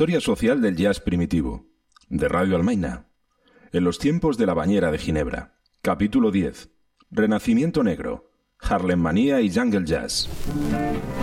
historia social del jazz primitivo, de Radio Almaina. En los tiempos de la bañera de Ginebra. Capítulo 10. Renacimiento negro, Harlem Manía y Jungle Jazz.